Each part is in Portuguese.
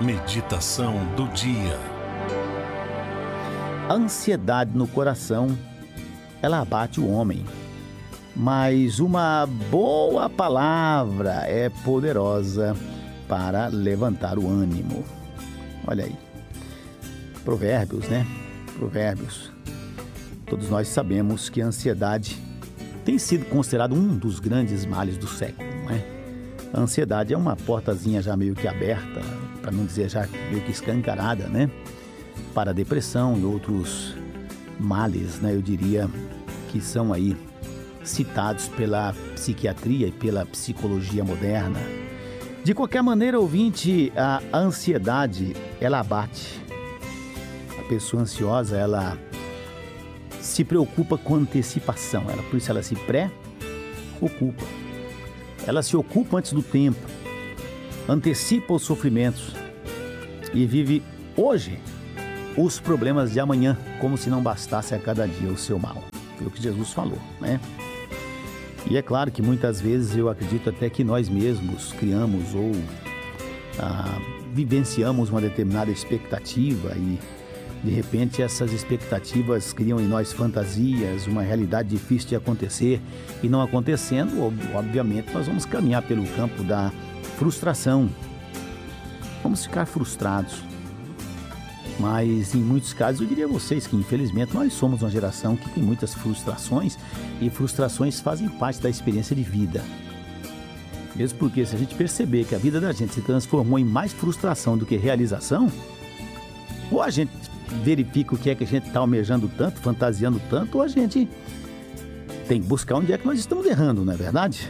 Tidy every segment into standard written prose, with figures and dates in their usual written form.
Meditação do dia. A ansiedade no coração, ela abate o homem, mas uma boa palavra é poderosa para levantar o ânimo. Olha aí, Provérbios, né? Provérbios. Todos nós sabemos que a ansiedade tem sido considerado um dos grandes males do século, não é? A ansiedade é uma portazinha já meio que aberta, para não dizer já meio que escancarada, né? Para a depressão e outros males, né? Eu diria que são aí citados pela psiquiatria e pela psicologia moderna. De qualquer maneira, ouvinte, a ansiedade, ela abate. A pessoa ansiosa, ela se preocupa com antecipação, por isso ela se pré-ocupa. Ela se ocupa antes do tempo, antecipa os sofrimentos e vive hoje os problemas de amanhã, como se não bastasse a cada dia o seu mal. Foi o que Jesus falou, né? E é claro que muitas vezes eu acredito até que nós mesmos criamos ou vivenciamos uma determinada expectativa e de repente essas expectativas criam em nós fantasias, uma realidade difícil de acontecer e não acontecendo, obviamente nós vamos caminhar pelo campo da frustração. Vamos ficar frustrados. Mas em muitos casos eu diria a vocês que infelizmente nós somos uma geração que tem muitas frustrações e frustrações fazem parte da experiência de vida. Mesmo porque se a gente perceber que a vida da gente se transformou em mais frustração do que realização, ou a gente verifica o que é que a gente está almejando tanto, fantasiando tanto, ou a gente tem que buscar onde é que nós estamos errando, não é verdade?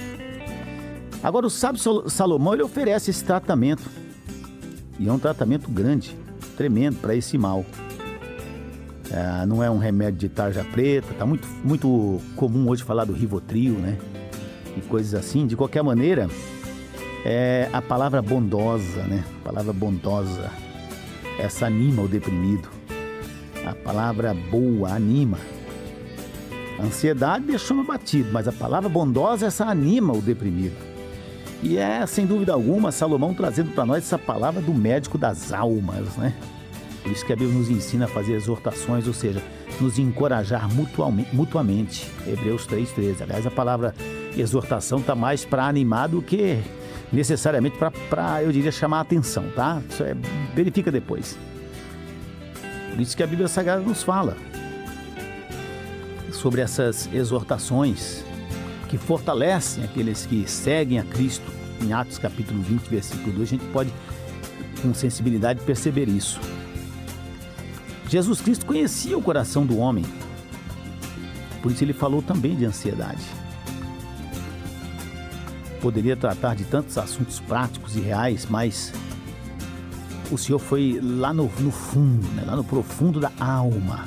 Agora o sábio Salomão, ele oferece esse tratamento, e é um tratamento grande, tremendo para esse mal. Não é um remédio de tarja preta, tá muito comum hoje falar do Rivotril, né? E coisas assim. De qualquer maneira, é a palavra bondosa, né? A palavra bondosa, essa anima o deprimido. A palavra boa anima. A ansiedade deixou-me abatido, mas a palavra bondosa, essa anima o deprimido. E é, sem dúvida alguma, Salomão trazendo para nós essa palavra do médico das almas, né? Por isso que a Bíblia nos ensina a fazer exortações, ou seja, nos encorajar mutuamente. Hebreus 3:13. Aliás, a palavra exortação está mais para animar do que necessariamente para, eu diria, chamar a atenção, tá? Isso verifica depois. Por isso que a Bíblia Sagrada nos fala sobre essas exortações que fortalecem aqueles que seguem a Cristo. Em Atos capítulo 20, versículo 2, a gente pode, com sensibilidade, perceber isso. Jesus Cristo conhecia o coração do homem, por isso ele falou também de ansiedade. Poderia tratar de tantos assuntos práticos e reais, mas o Senhor foi lá no fundo, né? Lá no profundo da alma,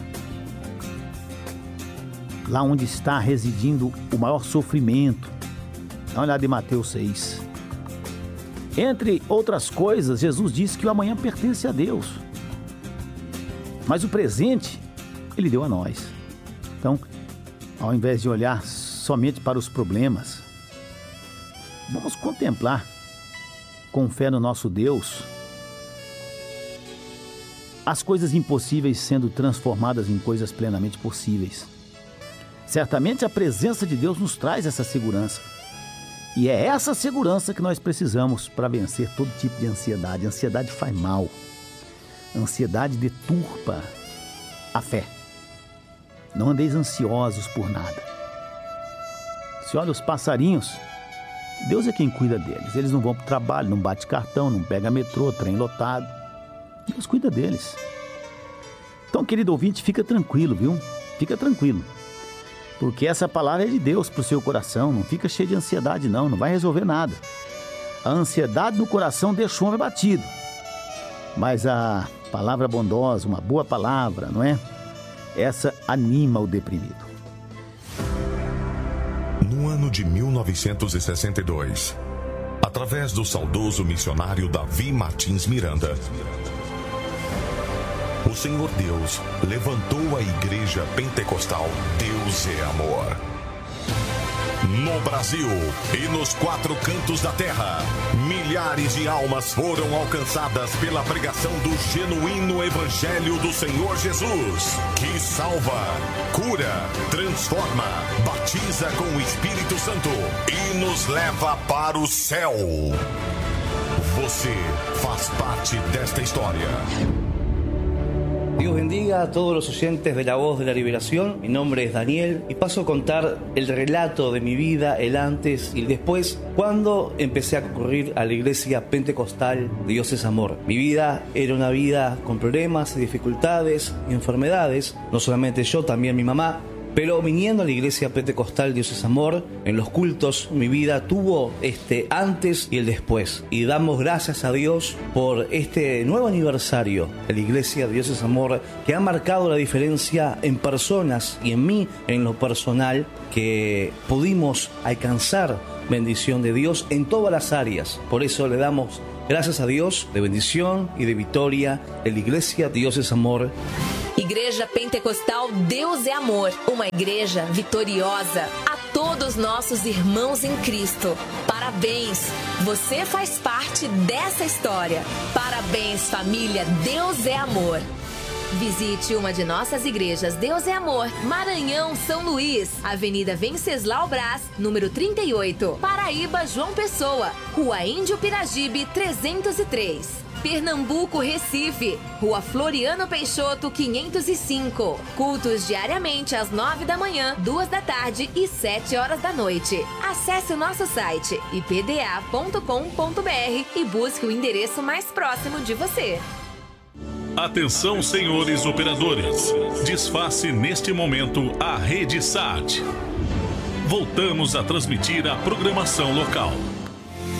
lá onde está residindo o maior sofrimento. Dá uma olhada em Mateus 6. Entre outras coisas, Jesus disse que o amanhã pertence a Deus, mas o presente Ele deu a nós. Então, ao invés de olhar somente para os problemas, vamos contemplar com fé no nosso Deus as coisas impossíveis sendo transformadas em coisas plenamente possíveis. Certamente a presença de Deus nos traz essa segurança. E é essa segurança que nós precisamos para vencer todo tipo de ansiedade. A ansiedade faz mal. A ansiedade deturpa a fé. Não andeis ansiosos por nada. Se olha os passarinhos, Deus é quem cuida deles. Eles não vão para o trabalho, não bate cartão, não pega metrô, trem lotado. Deus cuida deles. Então, querido ouvinte, fica tranquilo, viu? Fica tranquilo. Porque essa palavra é de Deus para o seu coração. Não fica cheio de ansiedade, não vai resolver nada. A ansiedade no coração deixa o homem batido. Mas a palavra bondosa, uma boa palavra, não é? Essa anima o deprimido. No ano de 1962, através do saudoso missionário Davi Martins Miranda, o Senhor Deus levantou a Igreja Pentecostal Deus é Amor. No Brasil e nos 4 cantos da terra, milhares de almas foram alcançadas pela pregação do genuíno Evangelho do Senhor Jesus, que salva, cura, transforma, batiza com o Espírito Santo e nos leva para o céu. Você faz parte desta história. Dios bendiga a todos los oyentes de La Voz de la Liberación. Mi nombre es Daniel y paso a contar el relato de mi vida, el antes y el después, cuando empecé a concurrir a la iglesia pentecostal Dios es Amor. Mi vida era una vida con problemas, dificultades, enfermedades, no solamente yo, también mi mamá. Pero viniendo a la iglesia pentecostal Dios es Amor, en los cultos mi vida tuvo este antes y el después. Y damos gracias a Dios por este nuevo aniversario de la iglesia Dios es Amor, que ha marcado la diferencia en personas y en mí, en lo personal, que pudimos alcanzar bendición de Dios en todas las áreas. Por eso le damos gracias a Dios de bendición y de victoria de la iglesia Dios es Amor. Igreja Pentecostal Deus é Amor, uma igreja vitoriosa. A todos nossos irmãos em Cristo, parabéns! Você faz parte dessa história. Parabéns, família Deus é Amor. Visite uma de nossas igrejas Deus é Amor, Maranhão, São Luís, Avenida Venceslau Brás, número 38, Paraíba, João Pessoa, Rua Índio Piragibe, 303. Pernambuco, Recife, Rua Floriano Peixoto, 505. Cultos diariamente às 9 da manhã, 2 da tarde e 7 horas da noite. Acesse o nosso site ipda.com.br e busque o endereço mais próximo de você. Atenção, senhores operadores. Desface neste momento a rede SAT. Voltamos a transmitir a programação local.